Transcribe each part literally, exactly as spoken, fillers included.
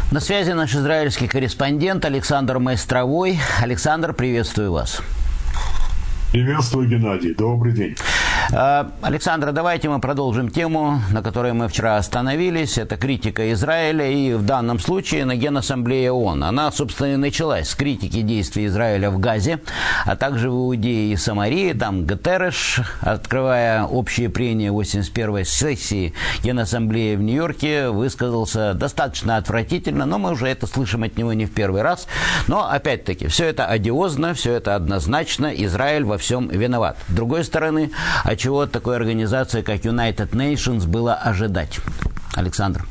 На связи наш израильский корреспондент Александр Майстровой. Александр, приветствую вас. Приветствую, Геннадий. Добрый день. Александр, давайте мы продолжим тему, на которой мы вчера остановились. Это критика Израиля, и в данном случае на Генассамблее ООН. Она, собственно, и началась с критики действий Израиля в Газе, а также в Иудее и Самарии. Там Гутерреш, открывая общие прения восемьдесят первой сессии Генассамблеи в Нью-Йорке, высказался достаточно отвратительно, но мы уже это слышим от него не в первый раз. Но, опять-таки, все это одиозно, все это однозначно. Израиль во всем виноват. С другой стороны, а чего от такой организации, как United Nations, было ожидать? Александр.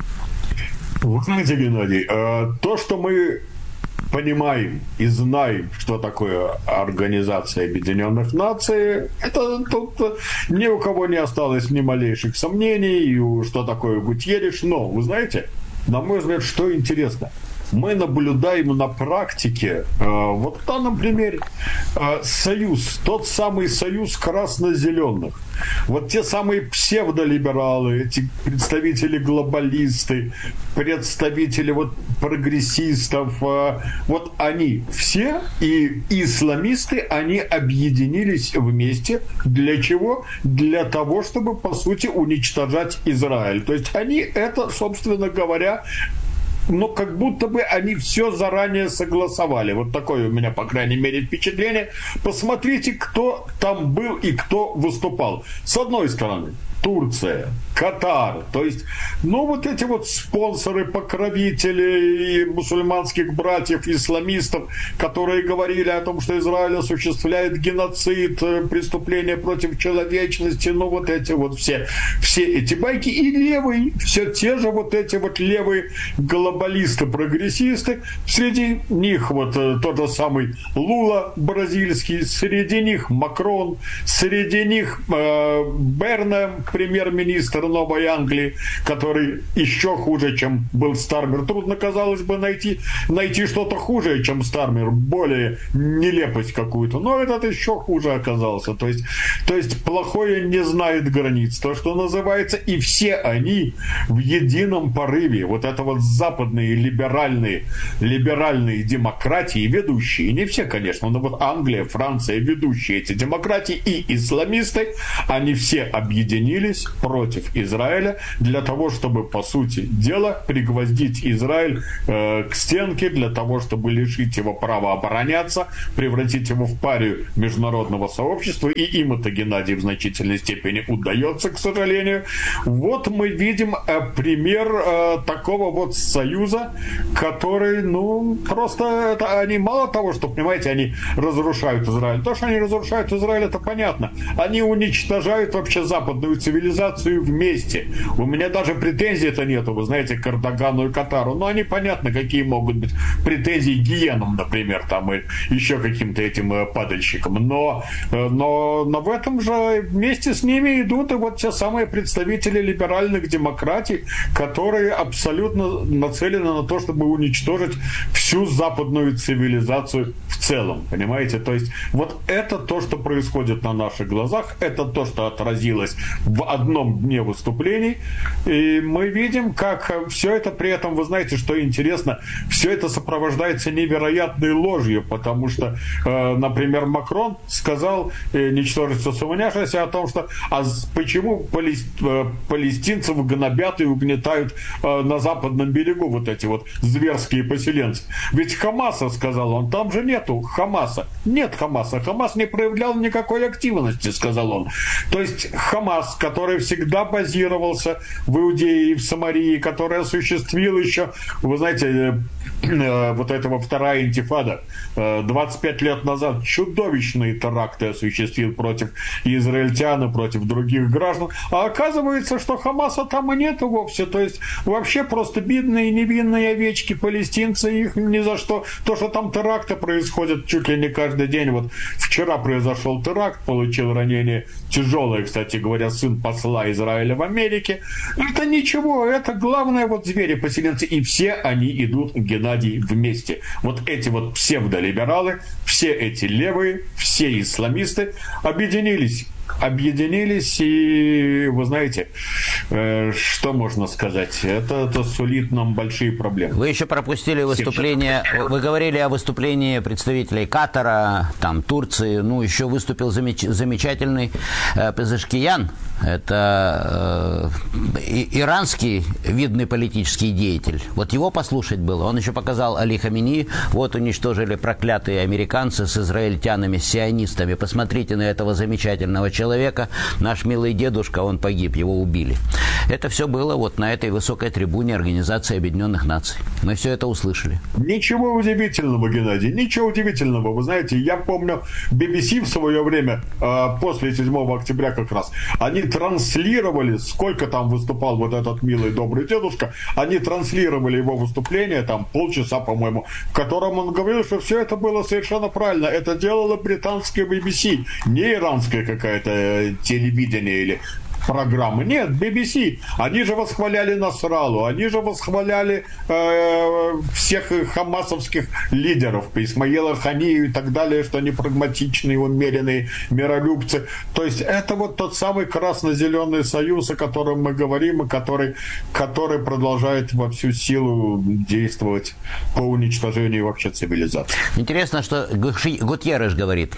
Вы знаете, Геннадий, то, что мы понимаем и знаем, что такое Организация Объединенных Наций, это тут ни у кого не осталось ни малейших сомнений, что такое Гутьерреш. Но, вы знаете, на мой взгляд, что интересно, мы наблюдаем на практике, э, вот в данном примере, э, союз, тот самый союз красно-зеленых. Вот те самые псевдолибералы, эти представители глобалисты, представители вот прогрессистов, э, вот они все и исламисты, они объединились вместе. Для чего? Для того, чтобы, по сути, уничтожать Израиль. То есть они это, собственно говоря, но как будто бы они все заранее согласовали. Вот такое у меня, по крайней мере, впечатление. Посмотрите, кто там был и кто выступал. С одной стороны, Турция, Катар, то есть, ну, вот эти вот спонсоры, покровители мусульманских братьев, исламистов, которые говорили о том, что Израиль осуществляет геноцид, преступления против человечности, ну, вот эти вот все, все эти байки. И левые, все те же вот эти вот левые глобалисты, прогрессисты, среди них вот тот же самый Лула бразильский, среди них Макрон, среди них э, Берна, премьер-министр Новой Англии, который еще хуже, чем был Стармер. Трудно, казалось бы, найти, найти что-то хуже, чем Стармер, более нелепость какую-то. Но этот еще хуже оказался. То есть, то есть плохое не знает границ. То, что называется, и все они в едином порыве. Вот это вот западные либеральные, либеральные демократии, ведущие, не все, конечно, но вот Англия, Франция, ведущие эти демократии и исламисты, они все объединились против Израиля для того, чтобы, по сути дела, пригвоздить Израиль э, к стенке, для того, чтобы лишить его права обороняться, превратить его в парию международного сообщества. И им это, Геннадий, в значительной степени удается, к сожалению. Вот мы видим э, пример э, такого вот союза, который, ну, просто это, они мало того, что, понимаете, они разрушают Израиль. То, что они разрушают Израиль, это понятно. Они уничтожают вообще западную цивилизацию вместе. У меня даже претензий-то нету, вы знаете, к Эрдогану и Катару. Но они понятно, какие могут быть претензии к гиенам, например, там, и еще каким-то этим падальщикам. Но, но, но в этом же вместе с ними идут и вот те самые представители либеральных демократий, которые абсолютно нацелены на то, чтобы уничтожить всю западную цивилизацию в целом. Понимаете? То есть вот это то, что происходит на наших глазах, это то, что отразилось в одном дне выступлений, и мы видим, как все это при этом, вы знаете, что интересно, все это сопровождается невероятной ложью, потому что, э, например, Макрон сказал, э, ничтожество сумняшися, о том, что а почему палест, э, палестинцев гнобят и угнетают э, на западном берегу вот эти вот зверские поселенцы. Ведь Хамаса, сказал он, там же нету Хамаса. Нет Хамаса. Хамас не проявлял никакой активности, сказал он. То есть Хамас, который всегда базировался в Иудее и в Самарии, который осуществил еще, вы знаете, э, вот этого вторая интифада, э, двадцать пять лет назад чудовищные теракты осуществил против израильтян и против других граждан, а оказывается, что Хамаса там и нету вовсе, то есть вообще просто бедные невинные овечки, палестинцы, их ни за что, то, что там теракты происходят чуть ли не каждый день, вот вчера произошел теракт, получил ранение тяжелое, кстати говоря, сын посла Израиля в Америке. Это ничего, это главное вот звери-поселенцы. И все они идут, Геннадий, вместе. Вот эти вот псевдолибералы, все эти левые, все исламисты объединились объединились, и, вы знаете, э, что можно сказать? Это, это сулит нам большие проблемы. Вы еще пропустили выступление, вы говорили о выступлении представителей Катара, там, Турции, ну, еще выступил замеч, замечательный э, Пезешкиян, это э, иранский видный политический деятель. Вот его послушать было. Он еще показал Али Хамини, вот уничтожили проклятые американцы с израильтянами, с сионистами. Посмотрите на этого замечательного человека. Наш милый дедушка, он погиб, его убили. Это все было вот на этой высокой трибуне Организации Объединенных Наций. Мы все это услышали. Ничего удивительного, Геннадий, ничего удивительного. Вы знаете, я помню, би би си в свое время, после седьмого октября как раз, они транслировали, сколько там выступал вот этот милый добрый дедушка, они транслировали его выступление, там полчаса, по-моему, в котором он говорил, что все это было совершенно правильно. Это делало британское би би си, не иранское какое-то телевидение или программы. Нет, би би си. Они же восхваляли Насраллу, они же восхваляли э, всех хамасовских лидеров, Исмаила Ханию и так далее, что они прагматичные, умеренные, миролюбцы. То есть это вот тот самый красно-зеленый союз, о котором мы говорим, и который, который продолжает во всю силу действовать по уничтожению вообще цивилизации. Интересно, что Гутьерреш говорит,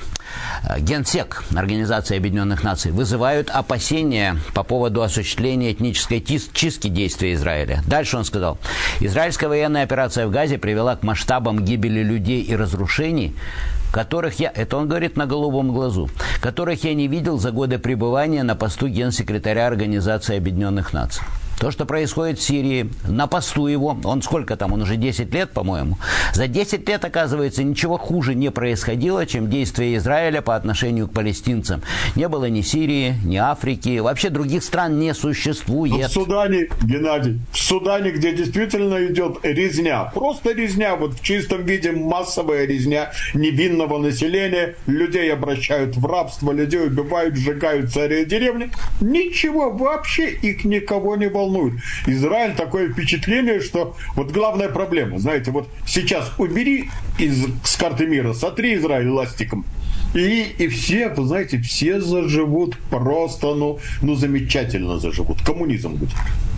генсек Организации Объединенных Наций вызывают опасения по поводу осуществления этнической чистки действий Израиля. Дальше он сказал, израильская военная операция в Газе привела к масштабам гибели людей и разрушений, которых я, это он говорит на голубом глазу, которых я не видел за годы пребывания на посту генсекретаря Организации Объединенных Наций. То, что происходит в Сирии, на посту его, он сколько там, он уже десять лет, по-моему, за десять лет, оказывается, ничего хуже не происходило, чем действия Израиля по отношению к палестинцам. Не было ни Сирии, ни Африки, вообще других стран не существует. Но в Судане, Геннадий, в Судане, где действительно идет резня, просто резня, вот в чистом виде массовая резня невинного населения, людей обращают в рабство, людей убивают, сжигают цари и деревни, ничего, вообще их никого не волнует. Израиль, такое впечатление, что вот главная проблема, знаете, вот сейчас убери из, с карты мира, сотри Израиль ластиком, и, и все, вы знаете, все заживут просто, ну, ну замечательно заживут. Коммунизм будет.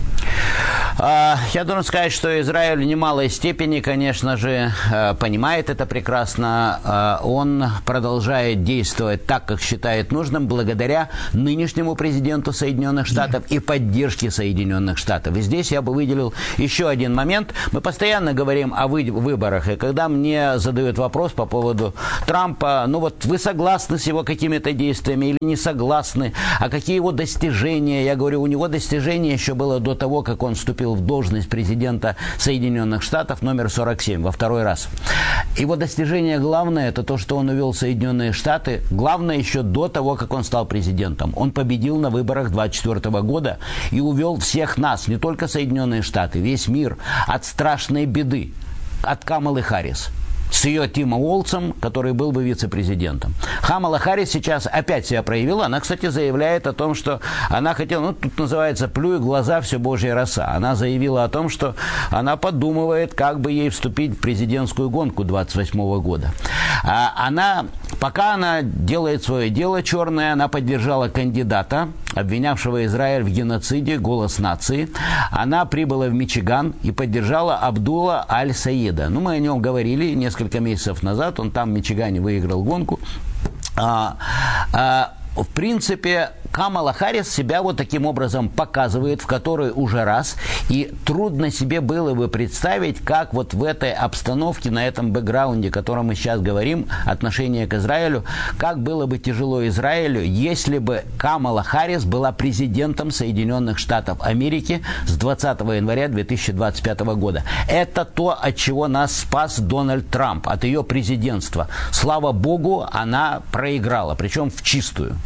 Я должен сказать, что Израиль в немалой степени, конечно же, понимает это прекрасно. Он продолжает действовать так, как считает нужным, благодаря нынешнему президенту Соединенных Штатов и поддержке Соединенных Штатов. И здесь я бы выделил еще один момент. Мы постоянно говорим о выборах, и когда мне задают вопрос по поводу Трампа, ну вот вы согласны с его какими-то действиями или не согласны, а какие его достижения? Я говорю, у него достижения еще было до того, как он вступил в должность президента Соединенных Штатов номер сорок семь во второй раз. Его достижение главное, это то, что он увел Соединенные Штаты, главное еще до того, как он стал президентом. Он победил на выборах двадцать четвёртого года и увел всех нас, не только Соединенные Штаты, весь мир, от страшной беды, от Камалы Харрис. С ее Тимом Уолтсом, который был бы вице-президентом. Камала Харрис сейчас опять себя проявила. Она, кстати, заявляет о том, что она хотела, ну, тут называется «плюй в глаза, все божья роса». Она заявила о том, что она подумывает, как бы ей вступить в президентскую гонку двадцать восьмого года. А она, пока она делает свое дело черное, она поддержала кандидата, обвинявшего Израиль в геноциде, «Голос нации». Она прибыла в Мичиган и поддержала Абдулла Аль-Саида. Ну, мы о нем говорили несколько Несколько месяцев назад, он там в Мичигане выиграл гонку. А, а, в принципе, Камала Харрис себя вот таким образом показывает, в который уже раз, и трудно себе было бы представить, как вот в этой обстановке, на этом бэкграунде, о котором мы сейчас говорим, отношение к Израилю, как было бы тяжело Израилю, если бы Камала Харрис была президентом Соединенных Штатов Америки с двадцатого января две тысячи двадцать пятого года. Это то, от чего нас спас Дональд Трамп, от ее президентства. Слава Богу, она проиграла, причем в чистую.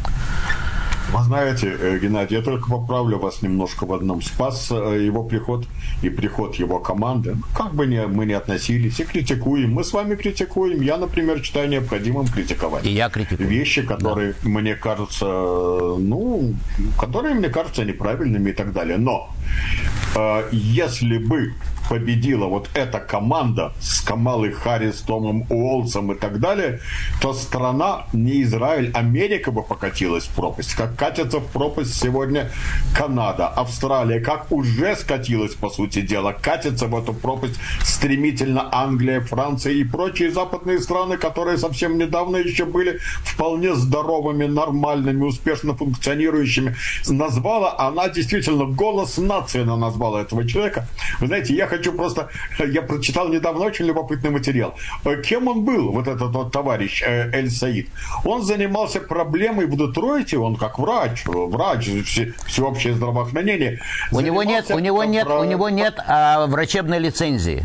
Вы знаете, Геннадий, я только поправлю вас немножко в одном. Спас его приход и приход его команды. Как бы ни, мы ни относились и критикуем. Мы с вами критикуем. Я, например, считаю необходимым критиковать. И я критикую. Вещи, которые да. мне кажутся, ну, которые мне кажутся неправильными и так далее. Но э, если бы победила вот эта команда с Камалой Харрис, Томом Уолсом и так далее, то страна, не Израиль, Америка бы покатилась в пропасть. Как катится в пропасть сегодня Канада, Австралия, как уже скатилась, по сути дела, катится в эту пропасть стремительно Англия, Франция и прочие западные страны, которые совсем недавно еще были вполне здоровыми, нормальными, успешно функционирующими. Назвала она действительно «Голос нации», она назвала этого человека. Вы знаете, я хочу просто... Я прочитал недавно очень любопытный материал. Кем он был, вот этот вот товарищ Эль-Саид? Он занимался проблемой в Детройте, он как врач, врач, все, всеобщее здравоохранение. У него нет, у него нет, про... у него нет а, врачебной лицензии.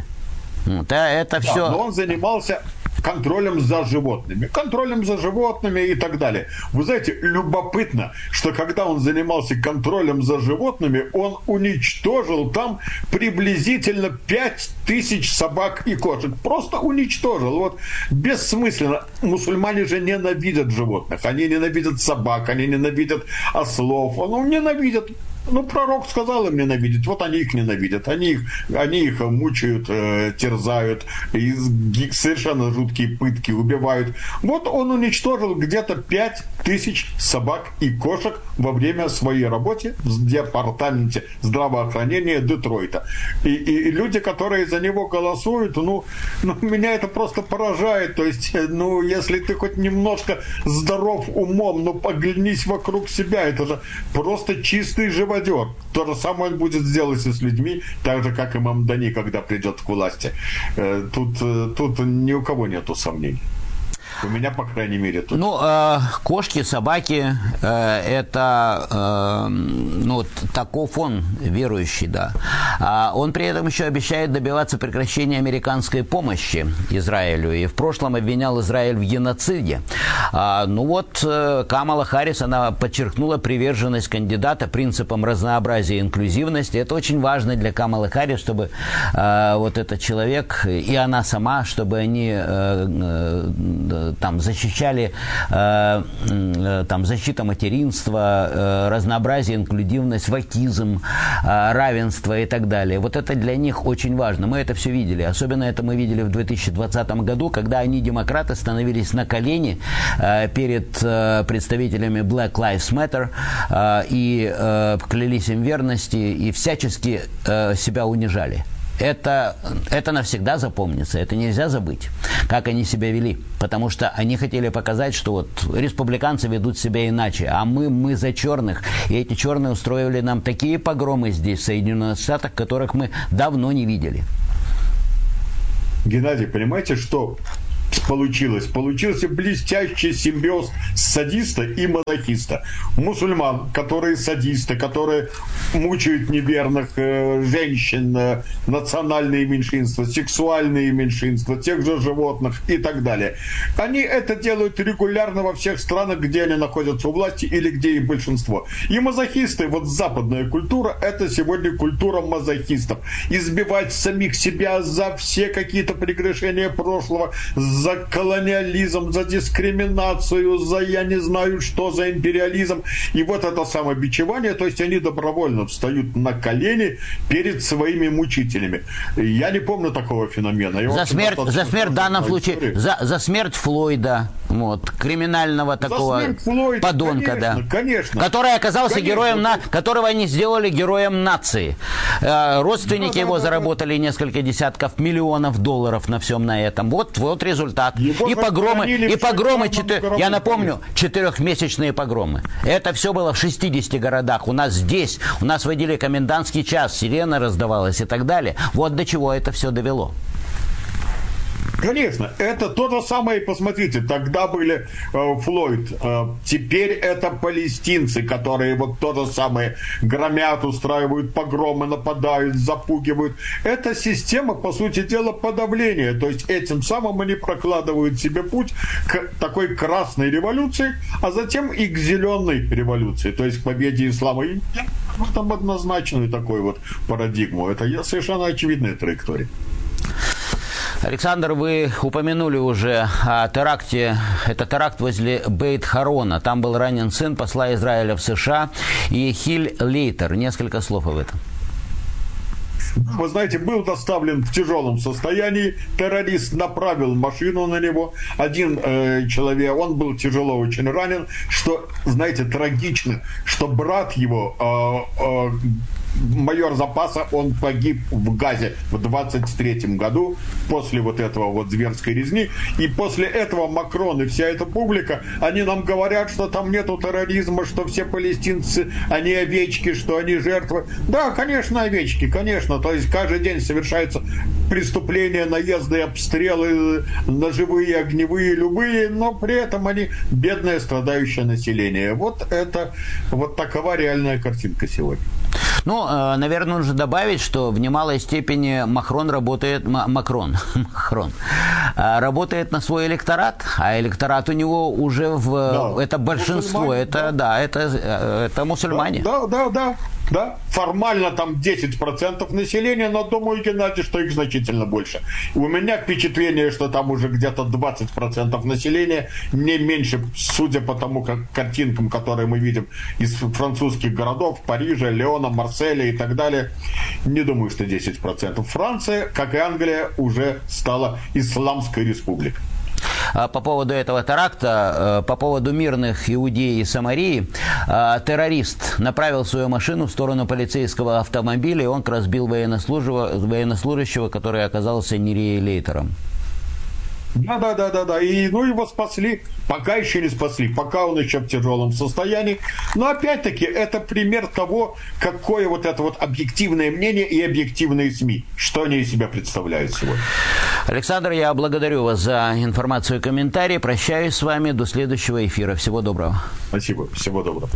Да, это да, все... Но он занимался контролем за животными, контролем за животными и так далее. Вы знаете, любопытно, что когда он занимался контролем за животными, он уничтожил там приблизительно пять тысяч собак и кошек. Просто уничтожил. Вот бессмысленно. Мусульмане же ненавидят животных. Они ненавидят собак, они ненавидят ослов. Ну, ненавидят. Ну, пророк сказал им ненавидеть, вот они их ненавидят, они их, они их мучают, э, терзают, и совершенно жуткие пытки убивают. Вот он уничтожил где-то пять тысяч собак и кошек во время своей работы в департаменте здравоохранения Детройта. И, и люди, которые за него голосуют, ну, ну, меня это просто поражает. То есть, ну, если ты хоть немножко здоров умом, ну, поглянись вокруг себя, это же просто чистый животик. То же самое он будет сделать и с людьми, так же, как и Мамдани, когда придет к власти. Тут, тут ни у кого нету сомнений. У меня, по крайней мере, тут. Ну, э, кошки, собаки, э, это, э, ну, таков он, верующий, да. А он при этом еще обещает добиваться прекращения американской помощи Израилю. И в прошлом обвинял Израиль в геноциде. А, ну вот, э, Камала Харрис, она подчеркнула приверженность кандидата принципам разнообразия и инклюзивности. Это очень важно для Камалы Харрис, чтобы э, вот этот человек и она сама, чтобы они... Э, э, там защищали э, э, там защита материнства, э, разнообразие, инклюзивность, вокизм, э, равенство и так далее. Вот это для них очень важно. Мы это все видели. Особенно это мы видели в две тысячи двадцатом году, когда они, демократы, становились на колени э, перед э, представителями Black Lives Matter э, и э, клялись им верности и всячески э, себя унижали. Это, это навсегда запомнится, это нельзя забыть, как они себя вели, потому что они хотели показать, что вот республиканцы ведут себя иначе, а мы, мы за черных, и эти черные устроили нам такие погромы здесь, в Соединенных Штатах, которых мы давно не видели. Геннадий, понимаете, что получилось? Получился блестящий симбиоз садиста и мазохиста. Мусульман, которые садисты, которые мучают неверных э, женщин, э, национальные меньшинства, сексуальные меньшинства, тех же животных и так далее. Они это делают регулярно во всех странах, где они находятся у власти или где их большинство. И мазохисты, вот западная культура, это сегодня культура мазохистов. Избивать самих себя за все какие-то прегрешения прошлого, за колониализм, за дискриминацию, за я не знаю что, за империализм. И вот это самобичевание, то есть они добровольно встают на колени перед своими мучителями. Я не помню такого феномена. Я за смерть, за смерть в данном случае, за, за смерть Флойда, вот, криминального такого Флойда, подонка, конечно, да, конечно, который оказался конечно, героем, на, которого они сделали героем нации. Э, родственники да, его да, заработали да. несколько десятков миллионов долларов на всем на этом. Вот, вот результат. Его и погромы, и погромы, четыр... я напомню, четырехмесячные погромы. Это все было в шестидесяти городах. У нас здесь, у нас вводили комендантский час, сирена раздавалась и так далее. Вот до чего это все довело. Конечно, это то же самое, посмотрите, тогда были э, Флойд, э, теперь это палестинцы, которые вот то же самое громят, устраивают погромы, нападают, запугивают. Это система, по сути дела, подавления, то есть этим самым они прокладывают себе путь к такой красной революции, а затем и к зеленой революции, то есть к победе ислама. И ну, там однозначную такую вот парадигму, это совершенно очевидная траектория. Александр, вы упомянули уже о теракте. Это теракт возле Бейт-Харона. Там был ранен сын посла Израиля в США и Хиль Лейтер. Несколько слов об этом. Вы знаете, был доставлен в тяжелом состоянии, террорист направил машину на него, один э, человек, он был тяжело очень ранен, что, знаете, трагично, что брат его, э, э, майор запаса, он погиб в Газе в двадцать третьем году после вот этого вот зверской резни. И после этого Макрон и вся эта публика, они нам говорят, что там нету терроризма, что все палестинцы, они овечки, что они жертвы. Да, конечно, овечки, конечно. То есть каждый день совершаются преступления, наезды, обстрелы, ножевые, огневые, любые, но при этом они бедное, страдающее население. Вот это, вот такова реальная картинка сегодня. Ну, наверное, нужно добавить, что в немалой степени Макрон работает, Макрон, Макрон работает на свой электорат, а электорат у него уже в, да, это большинство, это, да, да это, это мусульмане. Да, да, да. Да, формально там десять процентов населения, но думаю, Геннадий, что их значительно больше. У меня впечатление, что там уже где-то двадцать процентов населения, не меньше, судя по тому как картинкам, которые мы видим из французских городов, Парижа, Леона, Марселя и так далее. Не думаю, что десять процентов. Франция, как и Англия, уже стала исламской республикой. По поводу этого теракта, по поводу мирных Иудеи и Самарии, террорист направил свою машину в сторону полицейского автомобиля, и он разбил военнослужащего, который оказался нерелейтором. Да, да, да, да, да. И ну его спасли. Пока еще не спасли, пока он еще в тяжелом состоянии. Но опять-таки это пример того, какое вот это вот объективное мнение и объективные СМИ. Что они из себя представляют сегодня. Александр, я благодарю вас за информацию и комментарии. Прощаюсь с вами до следующего эфира. Всего доброго. Спасибо. Всего доброго.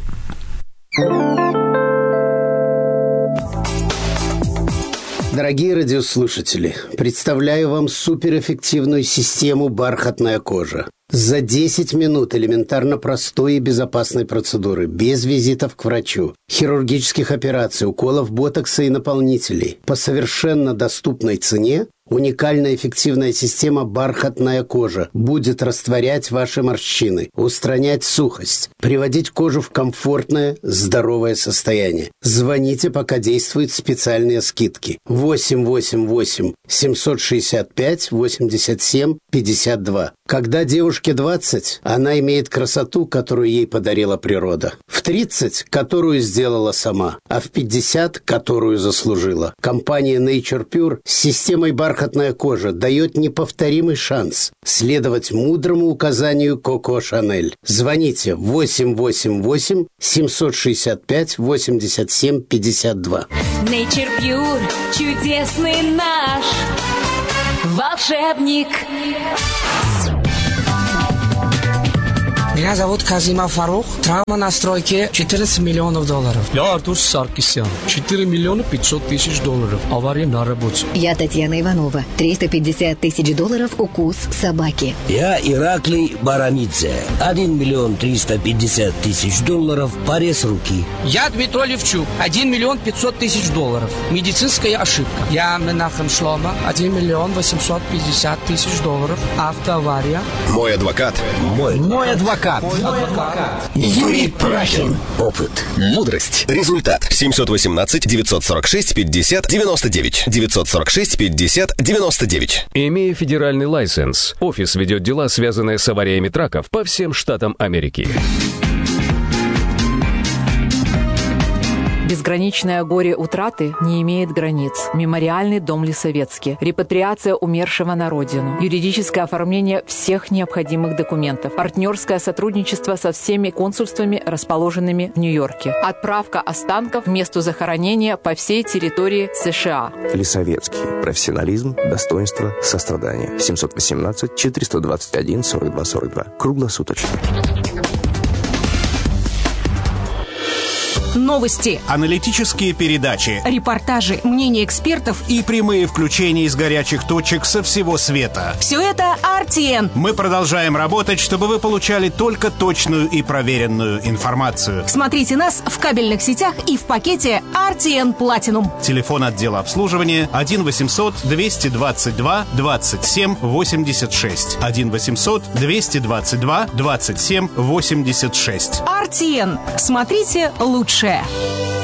Дорогие радиослушатели, представляю вам суперэффективную систему «Бархатная кожа». За десять минут элементарно простой и безопасной процедуры, без визитов к врачу, хирургических операций, уколов ботокса и наполнителей, по совершенно доступной цене, уникальная эффективная система «Бархатная кожа» будет растворять ваши морщины, устранять сухость, приводить кожу в комфортное, здоровое состояние. Звоните, пока действуют специальные скидки. восемь восемь восемь семьсот шестьдесят пять восемьдесят семь пятьдесят два. Когда девушке двадцать, она имеет красоту, которую ей подарила природа. В тридцать, которую сделала сама, а в пятьдесят, которую заслужила. Компания Nature Pure с системой «Бархатная кожа» дает неповторимый шанс следовать мудрому указанию Коко Шанель. Звоните восемь восемь восемь семьсот шестьдесят пять восемьдесят семь пятьдесят два. Nature Pure, чудесный наш волшебник. Меня зовут Казима Фарух. Травма на стройке четырнадцать миллионов долларов. Я Артур Саркисян. четыре миллиона пятьсот тысяч долларов. Авария на работе. Я Татьяна Иванова. триста пятьдесят тысяч долларов укус собаки. Я Ираклий Барамидзе. один миллион триста пятьдесят тысяч долларов. Порез руки. Я Дмитрий Левчук. один миллион пятьсот тысяч долларов. Медицинская ошибка. Я Менахем Шлома. один миллион восемьсот пятьдесят тысяч долларов. Автоавария. Мой адвокат. Мой. Мой адвокат. Мой адвокат. Юрий Прахин. Опыт. Мудрость. Результат. семьсот восемнадцать девятьсот сорок шесть пятьдесят девяносто девять. девятьсот сорок шесть пятьдесят девяносто девять. Имея федеральный лайсенс, офис ведет дела, связанные с авариями траков по всем штатам Америки. Безграничное горе утраты не имеет границ. Мемориальный дом Лисовецкий. Репатриация умершего на родину. Юридическое оформление всех необходимых документов. Партнерское сотрудничество со всеми консульствами, расположенными в Нью-Йорке. Отправка останков в месту захоронения по всей территории США. Лисовецкий. Профессионализм, достоинство, сострадание. семьсот восемнадцать четыреста двадцать один сорок два сорок два. Круглосуточно. Новости, аналитические передачи, репортажи, мнения экспертов и прямые включения из горячих точек со всего света. Все это ар ти эн. Мы продолжаем работать, чтобы вы получали только точную и проверенную информацию. Смотрите нас в кабельных сетях и в пакете ар ти эн Platinum. Телефон отдела обслуживания один восемьсот двести двадцать два двадцать семь восемьдесят шесть. один восемьсот двести двадцать два двадцать семь восемьдесят шесть. ар ти эн. Смотрите лучше.